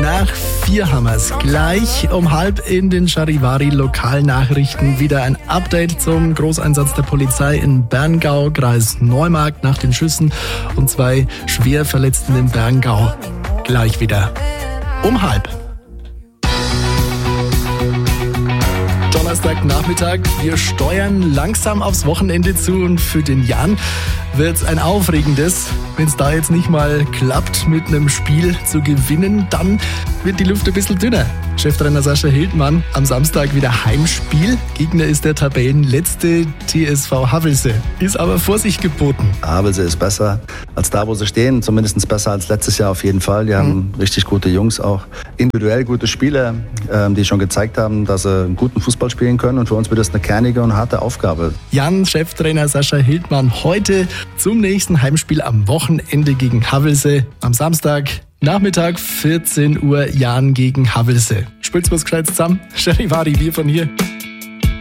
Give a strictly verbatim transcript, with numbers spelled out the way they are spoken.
Nach vier Hammers. Gleich um halb in den Charivari-Lokalnachrichten wieder ein Update zum Großeinsatz der Polizei in Berngau, Kreis Neumarkt nach den Schüssen und zwei Schwerverletzten in Berngau. Gleich wieder um halb. Donnerstagnachmittag, wir steuern langsam aufs Wochenende zu und für den Jan wird's ein aufregendes. Wenn es da jetzt nicht mal klappt, mit einem Spiel zu gewinnen, dann wird die Luft ein bisschen dünner. Cheftrainer Sascha Hildmann am Samstag wieder Heimspiel. Gegner ist der Tabellenletzte T S V Havelse. Ist aber Vorsicht geboten. Havelse ist besser als da, wo sie stehen. Zumindest besser als letztes Jahr auf jeden Fall. Die haben mhm. richtig gute Jungs, auch individuell gute Spieler, die schon gezeigt haben, dass sie guten Fußball spielen können. Und für uns wird das eine kernige und harte Aufgabe. Jan, Cheftrainer Sascha Hildmann, heute zum nächsten Heimspiel am Wochenende gegen Havelse. Am Samstag Nachmittag vierzehn Uhr Jan gegen Havelse. Spielt's was Gescheites zusammen? Charivari, wir von hier.